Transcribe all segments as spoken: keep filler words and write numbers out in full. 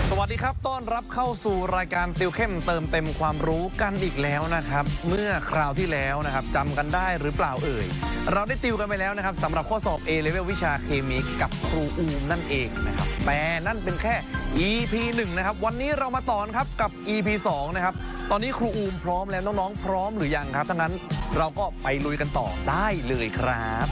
สวัสดีครับต้อนรับเข้าสู่รายการติวเข้มเติมเต็มความรู้กันอีกแล้วนะครับเมื่อคราวที่แล้วนะครับจำกันได้หรือเปล่าเอ่ยเราได้ติวกันไปแล้วนะครับสำหรับข้อสอบ A Level วิชาเคมีกับครูอูมนั่นเองนะครับแต่นั่นเป็นแค่ อี พี หนึ่งนะครับวันนี้เรามาต่อครับกับ อี พี สองนะครับตอนนี้ครูอูมพร้อมแล้วน้องๆพร้อมหรือยังครับถ้างั้นเราก็ไปลุยกันต่อได้เลยครับ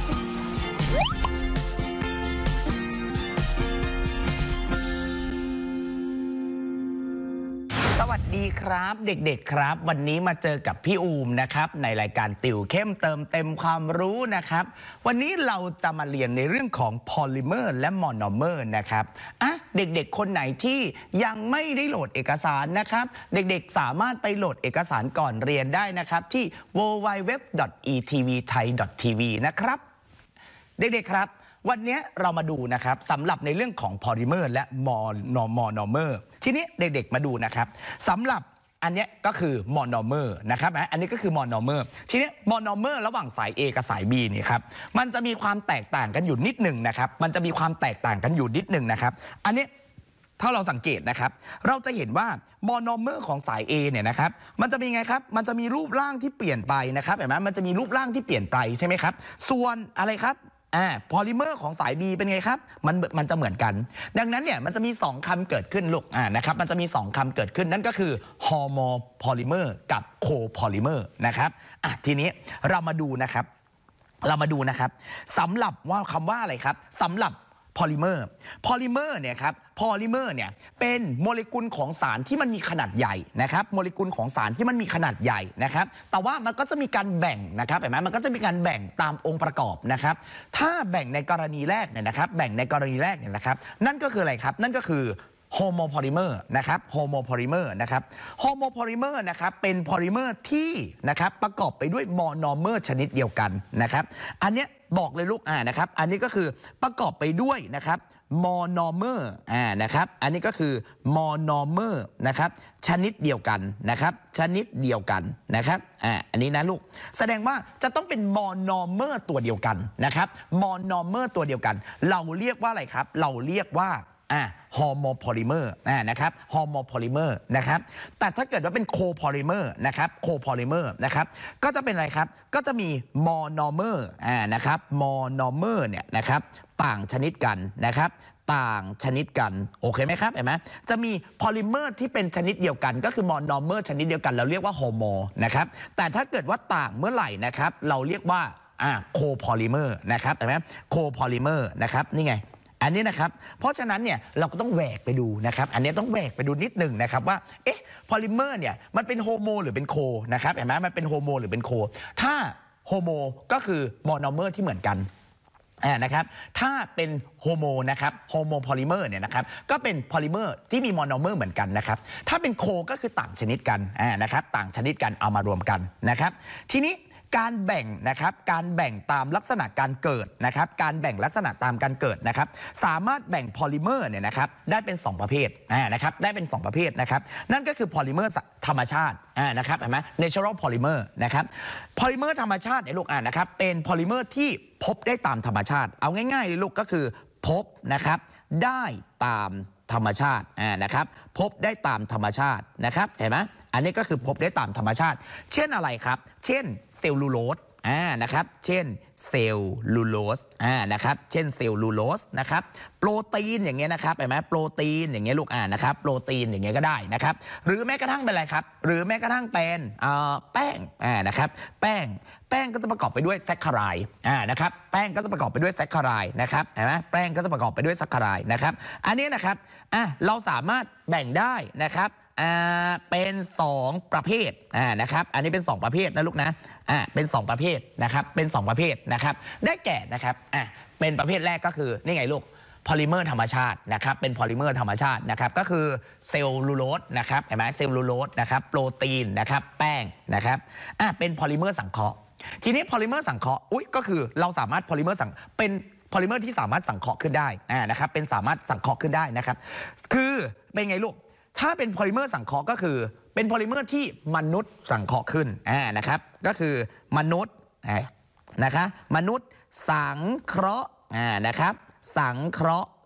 สวัสดีครับเด็กๆครับวันนี้มาเจอกับพี่อูมนะครับในรายการติวเข้มเติมเต็มความรู้นะครับวันนี้เราจะมาเรียนในเรื่องของพอลิเมอร์และมอนอเมอร์นะครับอ่ะเด็กๆคนไหนที่ยังไม่ได้โหลดเอกสารนะครับเด็กๆสามารถไปโหลดเอกสารก่อนเรียนได้นะครับที่ ดับเบิลยู ดับเบิลยู ดับเบิลยู ดอท อี ที วี ไทย ดอท ที วี นะครับเด็กๆครับวันนี้เรามาดูนะครับสำหรับในเรื่องของพอลิเมอร์และมอนอมอนอเมอร์ทีนี้เด็กๆมาดูนะครับสำหรับอันนี้ก็คือมอนอเมอร์นะครับอันนี้ก็คือมอนอเมอร์ทีนี้มอนอเมอร์ระหว่างสาย A กับสาย B นี่ครับมันจะมีความแตกต่างกันอยู่นิดหนึ่งนะครับมันจะมีความแตกต่างกันอยู่นิดหนึ่งนะครับอันนี้ถ้าเราสังเกตนะครับเราจะเห็นว่ามอนอเมอร์ของสาย A เนี่ยนะครับมันจะมีไงครับมันจะมีรูปร่างที่เปลี่ยนไปนะครับเห็นไหมมันจะมีรูปร่างที่เปลี่ยนไปใช่ไหมครับส่วนอะไรครับอ่าพอลิเมอร์ของสาย B เป็นไงครับมันมันจะเหมือนกันดังนั้นเนี่ยมันจะมีสองคำเกิดขึ้นลูกอ่านะครับมันจะมีสองคำเกิดขึ้นนั่นก็คือฮอร์โมพอลิเมอร์กับโคพอลิเมอร์นะครับอ่ะทีนี้เรามาดูนะครับเรามาดูนะครับสำหรับว่าคำว่าอะไรครับสำหรับพอลิเมอร์พอลิเมอร์เนี่ยครับพอลิเมอร์เนี่ยเป็นโมเลกุลของสารที่มันมีขนาดใหญ่นะครับโมเลกุลของสารที่มันมีขนาดใหญ่นะครับแต่ว่ามันก็จะมีการแบ่งนะครับเห็นไหมมันก็จะมีการแบ่งตามองค์ประกอบนะครับถ้าแบ่งในกรณีแรกเนี่ยนะครับแบ่งในกรณีแรกเนี่ยนะครับนั่นก็คืออะไรครับนั่นก็คือโฮโมพอลิเมอร์นะครับโฮโมพอลิเมอร์นะครับโฮโมพอลิเมอร์นะครับเป็นพอลิเมอร์ที่นะครับประกอบไปด้วยมอนอเมอร์ชนิดเดียวกันนะครับอันเนี้ยบอกเลยลูกอ่านะครับอันนี้ก็คือประกอบไปด้วยนะครับมอนอเมอร์อ่านะครับอันนี้ก็คือมอนอเมอร์นะครับชนิดเดียวกันนะครับชนิดเดียวกันนะครับอ่าอันนี้นะลูกแสดงว่าจะต้องเป็นมอนอเมอร์ตัวเดียวกันนะครับมอนอเมอร์ตัวเดียวกันเราเรียกว่าอะไรครับเราเรียกว่าอ่าฮอร์โมพอลิเมอร์อ่านะครับฮอร์โมพอลิเมอร์นะครับแต่ถ้าเกิดว่าเป็นโคพอลิเมอร์นะครับโคพอลิเมอร์นะครับก็จะเป็นอะไรครับก็จะมีมอนอเมอร์อ่านะครับมอนอเมอร์เนี่ยนะครับต่างชนิดกันนะครับต่างชนิดกันโอเคไหมครับเห็นไหมจะมีพอลิเมอร์ที่เป็นชนิดเดียวกันก็คือมอนอเมอร์ชนิดเดียวกันเราเรียกว่าโฮโมนะครับแต่ถ้าเกิดว่าต่างเมื่อไหร่นะครับเราเรียกว่าอ่าโคพอลิเมอร์นะครับเห็นไหมโคพอลิเมอร์นะครับนี่ไงอันนี้นะครับเพราะฉะนั้นเนี่ยเราก็ต้องแหวกไปดูนะครับอันนี้ต้องแหวกไปดูนิดหนึ่งนะครับว่าเอ๊ะพอลิเมอร์เนี่ยมันเป็นโฮโมหรือเป็นโคนะครับเห็นไหมมันเป็นโฮโมหรือเป็นโคถ้าโฮโมก็คือมอนอเมอร์ที่เหมือนกันอ่านะครับถ้าเป็นโฮโมนะครับโฮโมพอลิเมอร์เนี่ยนะครับก็เป็นพอลิเมอร์ที่มีมอนอเมอร์เหมือนกันนะครับถ้าเป็นโคก็คือต่างชนิดกันอ่านะครับต่างชนิดกันเอามารวมกันนะครับทีนี้การแบ่งนะครับการแบ่งตามลักษณะการเกิดนะครับการแบ่งลักษณะตามการเกิดนะครับสามารถแบ่งพอลิเมอร์เนี่ยนะครับได้เป็นสองประเภทอ่านะครับได้เป็นสองประเภทนะครับนั่นก็คือพอลิเมอร์ธรรมชาติอ่านะครับเห็นไหม natural polymer นะครับพอลิเมอร์ธรรมชาติเนี่ยลูกอ่านนะครับเป็นพอลิเมอร์ที่พบได้ตามธรรมชาติเอาง่ายๆเลยลูกก็คือพบนะครับได้ตามธรรมชาติอ่านะครับพบได้ตามธรรมชาตินะครับเห็นไหมอันนี้ก็คือพบได้ตามธรรมชาติเช่นอะไรครับเช่นเซลลูโลสอ่านะครับเช่นเซลลูโลสอ่านะครับเช่นเซลลูโลสนะครับโปรตีนอย่างเงี้ยนะครับเห็นไหมโปรตีนอย่างเงี้ยลูกอ่านนะครับโปรตีนอย่างเงี้ยก็ได้นะครับหรือแม้กระทั่งเป็นอะไรครับหรือแม้กระทั่งเป็นอ่าแป้งอ่านะครับแป้งแป้งก็จะประกอบไปด้วยแซคคาไรด์อ่านะครับแป้งก็จะประกอบไปด้วยแซคคาไรด์นะครับเห็นไหมแป้งก็จะประกอบไปด้วยแซคคาไรด์นะครับอันนี้นะครับอ่ะเราสามารถแบ่งได้นะครับอ่าเป็นสองประเภทอ่านะครับอันนี้เป็นสองประเภทนะลูกนะอ่าเป็นสองประเภทนะครับเป็นสองประเภทนะครับได้แก่นะครับอ่าเป็นประเภทแรกก็คือนี่ไงลูกพอลิเมอร์ธรรมชาตินะครับเป็นพอลิเมอร์ธรรมชาตินะครับก็คือเซลลูโลสนะครับเห็นไหมเซลลูโลสนะครับโปรตีนนะครับแป้งนะครับอ่าเป็นพอลิเมอร์สังเคราะห์ทีนี้พอลิเมอร์สังเคราะห์อุ๊ยก็คือเราสามารถพอลิเมอร์สังเป็นพอลิเมอร์ที่สามารถสังเคราะห์ขึ้นได้อ่านะครับเป็นสามารถสังเคราะห์ขึ้นได้นะครับคือเป็นไงลูกถ้าเป็นพอลิเมอร์สังเคราะห์ก็คือเป็นพอลิเมอร์ที่มนุษย์สังเคราะห์ขึ้นอ่านะครับก็คือมนุษย์นะคะมนุษย์สังเคราะห์อ่านะครับสังเคราะห์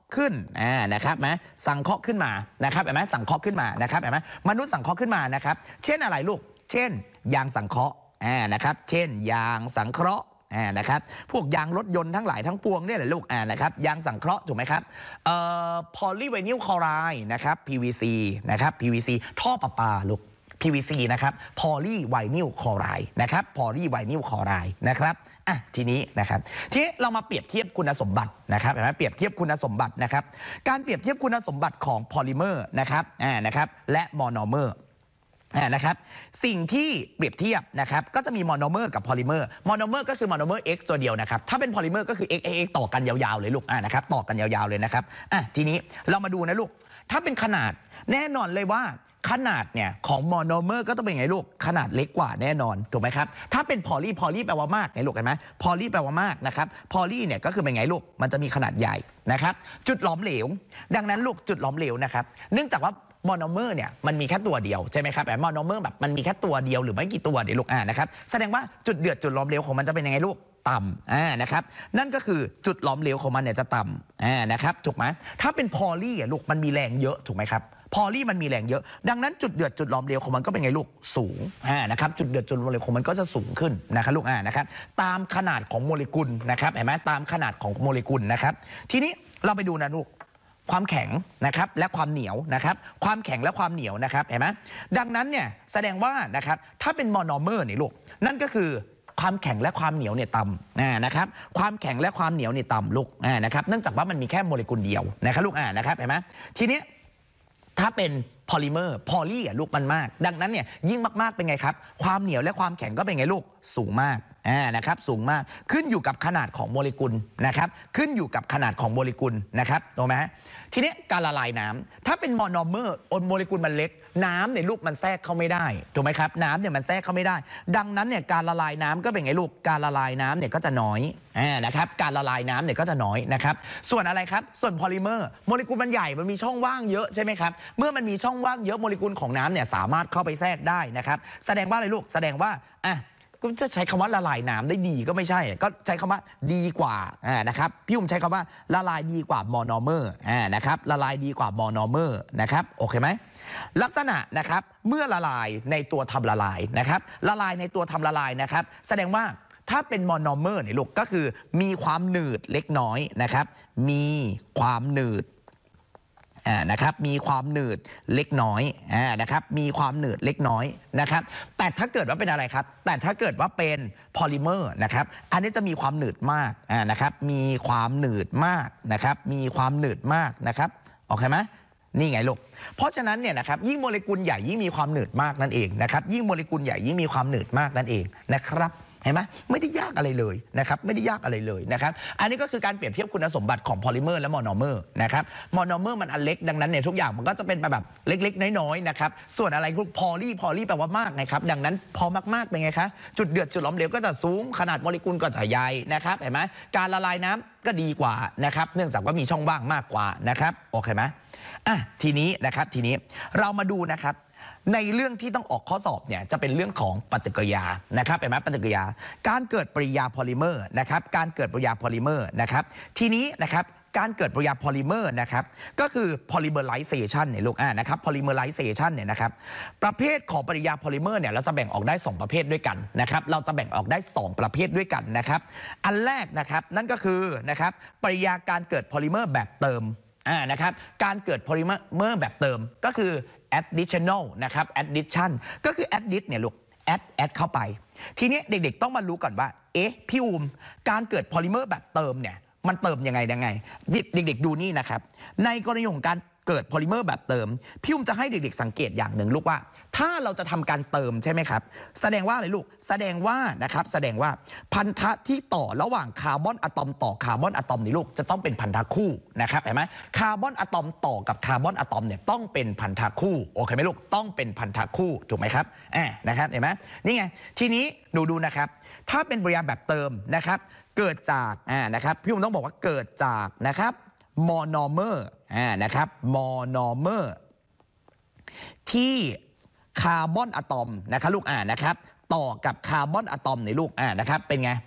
ขึ้นอ่านะครับนะสังเคราะห์ขึ้นมานะครับเห็นไหมสังเคราะห์ขึ้นมานะครับเห็นไหมมนุษย์สังเคราะห์ขึ้นมานะครับเช่นอะไรลูกเช่นยางสังเคราะห์อ่านะครับเช่นยางสังเคราะห์อ่านะครับพวกยางรถยนต์ทั้งหลายทั้งปวงเนี่ยแหละลูกอ่านะครับยางสังเคราะห์ถูกไหมครับเอ่อพอลีไวนิลคลอไรด์นะครับ พี วี ซี นะครับ พี วี ซี ท่อประปาลูก พี วี ซี นะครับพอลีไวนิลคลอไรด์นะครับพอลีไวนิลคลอไรด์นะครับอ่ะทีนี้นะครับทีนี้เรามาเปรียบเทียบคุณสมบัตินะครับเห็นไหมเปรียบเทียบคุณสมบัตินะครับการเปรียบเทียบคุณสมบัติของพอลิเมอร์นะครับอ่านะครับและมอนอเมอร์นะครับสิ่งที่เปรียบเทียบนะครับก็จะมีมอนอเมอร์กับพอลิเมอร์มอนอเมอร์ก็คือมอนอเมอร์ X ตัวเดียวนะครับถ้าเป็นพอลิเมอร์ก็คือ X X X ต่อกันยาวๆเลยลูกอ่านะครับต่อกันยาวๆเลยนะครับอ่ะทีนี้เรามาดูนะลูกถ้าเป็นขนาดแน่นอนเลยว่าขนาดเนี่ยของมอนอเมอร์ก็ต้องเป็นไงลูกขนาดเล็กกว่าแน่นอนถูกไหมครับถ้าเป็นพอลีพอลีแปลว่ามากไงลูกเห็นไหมพอลีแปลว่ามากนะครับพอลีเนี่ยก็คือเป็นไงลูกมันจะมีขนาดใหญ่นะครับจุดหลอมเหลวดังนั้นลูกจุดหลอมเหลวนะครับเนื่องจากว่ามอนอเมอร์เนี่ยมันมีแค่ตัวเดียวใช่ไหมครับแต่มอนอเมอร์แบบมันมีแค่ตัวเดียวหรือไม่กี่ตัวเดี๋ยวลูกอ่านะครับแสดงว่าจุดเดือดจุดหลอมเหลวของมันจะเป็นยังไงลูกต่ำอ่านะครับนั่นก็คือจุดหลอมเหลวของมันเนี่ยจะต่ำอ่านะครับถูกไหมถ้าเป็นพอลีอ่ะลูกมันมีแรงเยอะถูกไหมครับพอลีมันมีแรงเยอะดังนั้นจุดเดือดจุดหลอมเหลวของมันก็เป็นไงลูกสูงอ่านะครับจุดเดือดจุดหลอมเหลวของมันก็จะสูงขึ้นนะครับลูกอ่านะครับตามขนาดของโมเลกุลนะครับเห็นไหมตามขนาดของโมเลกุลนะครับทีนี้เราไปดูนะลูกความแข็งนะครับและความเหนียวนะครับความแข็งและความเหนียวนะครับเห็นไหมดังนั้นเนี่ยแสดงว่านะครับถ้าเป็นมอนอเมอร์นี่ลูกนั่นก็คือความแข็งและความเหนียวเนี่ยต่ำนะครับความแข็งและความเหนียวเนี่ยต่ำลูกนะครับเนื่องจากว่ามันมีแค่โมเลกุลเดียวนะครับลูกอ่านะครับเห็นไหมทีนี้ถ้าเป็นพอลิเมอร์พอลีอ่ะลูกมันมากดังนั้นเนี่ยยิ่งมากๆเป็นไงครับความเหนียวและความแข็งก็เป็นไงลูกสูงมากอ่านะครับสูงมากขึ้นอยู่กับขนาดของโมเลกุลนะครับขึ้นอยู่กับขนาดของโมเลกุลนะครับถูกไหมทีนี้การละลายน้ำถ้าเป็นมอนอเมอร์โมเลกุลมันเล็กน้ำในลูกมันแทรกเข้าไม่ได้ถูกไหมครับน้ำเนี่ยมันแทรกเข้าไม่ได้ดังนั้นเนี่ยการละลายน้ำก็เป็นไงลูกการละลายน้ำเนี่ยก็จะน้อยอ่านะครับการละลายน้ำเนี่ยก็จะน้อยนะครับส่วนอะไรครับส่วนพอลิเมอร์โมเลกุลมันใหญ่มันมีช่องว่างเยอะใช่ไหมครับเมื่อมันมีช่องว่างเยอะโมเลกุลของน้ำเนี่ยสามารถเข้าไปแทรกได้นะครับแสดงว่าอะไรลูกแสดงว่าอ่ะก็จะใช้คำว่าละลายน้ำได้ดีก็ไม่ใช่ก็ใช้คำว่าดีกว่าอ่านะครับพี่อุ้มใช้คำว่าละลายดีกว่ามอนอเมอร์อ่านะครับละลายดีกว่ามอนอเมอร์นะครับโอเคไหมลักษณะนะครับเมื่อละลายในตัวทำละลายนะครับละลายในตัวทำละลายนะครับแสดงว่าถ้าเป็นมอนอเมอร์เนี่ยลูกก็คือมีความหนืดเล็กน้อยนะครับมีความหนืดอ่านะครับมีความหนืดเล็กน้อยอ่านะครับมีความหนืดเล็กน้อยนะครับแต่ถ้าเกิดว่าเป็นอะไรครับแต่ถ้าเกิดว่าเป็นพอลิเมอร์นะครับอันนี้จะมีความหนืดมากอ่านะครับมีความหนืดมากนะครับมีความหนืดมากนะครับโอเคไหมนี่ไงลูกเพราะฉะนั้นเนี่ยนะครับยิ่งโมเลกุลใหญ่ยิ่งมีความหนืดมากนั่นเองนะครับยิ่งโมเลกุลใหญ่ยิ่งมีความหนืดมากนั่นเองนะครับเห็นไหมไม่ได้ยากอะไรเลยนะครับไม่ได้ยากอะไรเลยนะครับอันนี้ก็คือการเปรียบเทียบคุณสมบัติของพอลิเมอร์และมอนอเมอร์นะครับมอนอเมอร์มันอันเล็กดังนั้นเนี่ยทุกอย่างมันก็จะเป็นแบบเล็กๆน้อยๆนะครับส่วนอะไรพอลีพอลีแปลว่ามากนะครับดังนั้นพอมากๆเป็นไงคะจุดเดือดจุดหลอมเหลวก็จะสูงขนาดโมเลกุลก็จะใหญ่นะครับเห็นไหมการละลายน้ำก็ดีกว่านะครับเนื่องจากว่ามีช่องว่างมากกว่านะครับโอเคไหมอ่ะทีนี้นะครับทีนี้เรามาดูนะครับในเรื่องที่ต้องออกข้อสอบเนี่ยจะเป็นเรื่องของปฏิกิริยานะครับเห็นไหมปฏิกิริยาการเกิดปฏิกิริยาพอลิเมอร์นะครับการเกิดปฏิกิริยาพอลิเมอร์นะครับทีนี้นะครับการเกิดปฏิกิริยาพอลิเมอร์นะครับก็คือ polymerization เนี่ยลูกอ่านะครับ polymerization เนี่ยนะครับประเภทของปฏิกิริยาพอลิเมอร์เนี่ยเราจะแบ่งออกได้สองประเภทด้วยกันนะครับเราจะแบ่งออกได้สองประเภทด้วยกันนะครับอันแรกนะครับนั่นก็คือนะครับปฏิกิริยาการเกิดพอลิเมอร์แบบเติมอ่านะครับการเกิดพอลิเมอร์แบบเติมก็คือadditional นะครับ addition ก็คือ addit เนี่ยลูก add add เข้าไปทีนี้เด็กๆต้องมารู้ก่อนว่าเอ๊ะพี่อูมการเกิดพอลิเมอร์แบบเติมเนี่ยมันเติมยังไงยังไงเด็กๆดูนี่นะครับในกรณีของการเกิดพอลิเมอร์แบบเติมพี่อุ้มจะให้เด็กๆสังเกตอย่างหนึ่งลูกว่าถ้าเราจะทำการเติมใช่ไหมครับแสดงว่าอะไรลูกแสดงว่านะครับแสดงว่าพันธะที่ต่อระหว่างคาร์บอนอะตอมต่อคาร์บอนอะตอมนี่ลูกจะต้องเป็นพันธะคู่นะครับเห็นไหมคาร์บอนอะตอมต่อกับคาร์บอนอะตอมเนี่ยต้องเป็นพันธะคู่โอเคไหมลูกต้องเป็นพันธะคู่ถูกไหมครับอ่านะครับเห็นไหมนี่ไงทีนี้ดูดูนะครับถ้าเป็นปฏิกิริยาแบบเติมนะครับเกิดจากอ่านะครับพี่อุ้มต้องบอกว่าเกิดจากนะครับมอนอเมอร์อ่านะครับมอนอเมอร์ที่คาร์บอนอะตอมนะครับลูกอ่านะครับต่อกับคาร์บอนอะตอมในลูกอ่านะครับเป็นไง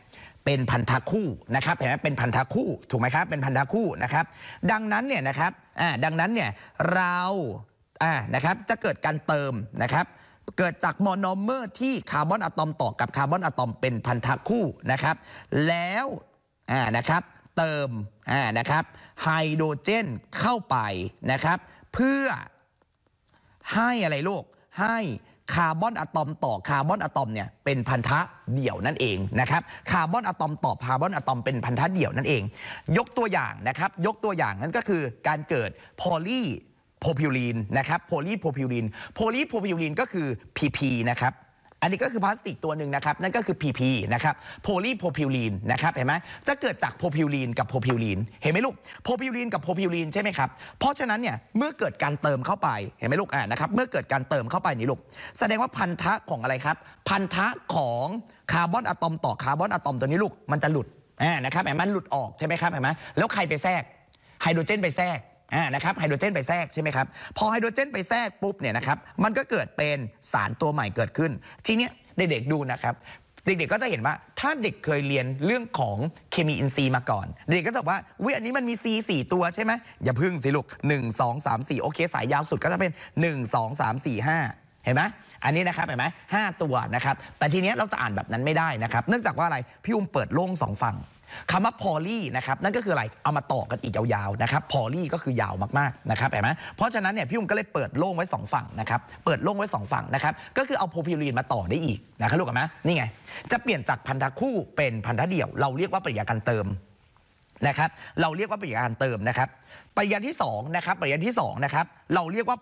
เป็นพันธะคู่นะครับเห็นไหมเป็นพันธะคู่ถูกไหมครับเป็นพันธะคู่นะครับดังนั้นเนี่ยนะครับอ่าดังนั้นเนี่ยเราอ่านะครับจะเกิดการเติมนะครับเกิดจากโมโนเมอร์ที่คาร์บอนอะตอมต่อกับคาร์บอนอะตอมเป็นพันธะคู่นะครับแล้วอ่านะครับเติมอ่านะครับไฮโดรเจนเข้าไปนะครับเพื่อให้อะไรลูกให้คาร์บอนอะตอมต่อคาร์บอนอะตอมเนี่ยเป็นพันธะเดี่ยวนั่นเองนะครับคาร์บอนอะตอมต่อคาร์บอนอะตอมเป็นพันธะเดี่ยวนั่นเองยกตัวอย่างนะครับยกตัวอย่างนั่นก็คือการเกิดโพลีโพพิวรีนนะครับโพลีโพพิวรีนโพลีโพพิวรีนก็คือ พี พี นะครับอันนี้ก็คือพลาสติกตัวหนึ่งนะครับนั่นก็คือ พี พี นะครับโพลีโพพิวรีนนะครับเห็นไหมจะเกิดจากโพพิวรีนกับโพพิวรีนเห็นไหมลูกโพพิวรีนกับโพพิวรีนใช่ไหมครับเพราะฉะนั้นเนี่ยเมื่อเกิดการเติมเข้าไปเห็นไหมลูกอ่านะครับเมื่อเกิดการเติมเข้าไปนี่ลูกแสดงว่าพันธะของอะไรครับพันธะของคาร์บอนอะตอมต่อคาร์บอนอะตอมตัวนี้ลูกมันจะหลุดอ่านะครับเห็นไหมมันหลุดออกใช่ไหมครับเห็นไหมแล้วใครไปแทรกไฮโดรเจนไปแทรกอ่านะครับไฮโดรเจนไปแทรกใช่ไหมครับพอไฮโดรเจนไปแทรกปุ๊บเนี่ยนะครับมันก็เกิดเป็นสารตัวใหม่เกิดขึ้นทีเนี้ยเด็กๆดูนะครับเด็กๆก็จะเห็นว่าถ้าเด็กเคยเรียนเรื่องของเคมีอินทรีย์มาก่อนเด็กก็จะบอกว่าวิอันนี้มันมี C สี่ตัวใช่ไหมอย่าพึ่งสิลูกหนึ่ง สอง สาม สี่โอเคสายยาวสุดก็จะเป็นหนึ่ง สอง สาม สี่ ห้าเห็นไหมอันนี้นะครับเห็นไหมห้าตัวนะครับแต่ทีเนี้ยเราจะอ่านแบบนั้นไม่ได้นะครับเนื่องจากว่าอะไรพี่อุ้มเปิดโล่งสองฝั่งคำว่าพอลีนะครับนั่นก็คืออะไรเอามาต่อกันอีกยาวๆนะครับพอลีก็คือยาวมากๆนะครับเห็นไหมเพราะฉะนั้นเนี่ยพี่อุ้มก็เลยเปิดโล่งไว้สองฝั่งนะครับเปิดโล่งไว้สองฝั่งนะครับก็คือเอาโพพิวรีนมาต่อได้อีกนะครับลูกเห็นไหมนี่ไงจะเปลี่ยนจากพันธะคู่เป็นพันธะเดี่ยวเราเรียกว่าปฏิกิริยาการเติมนะครับเราเรียกว่าปฏิกิริยาการเติมนะครับปฏิกิริยาที่สองนะครับปฏิกิริยาที่สองนะครับเราเรียกว่า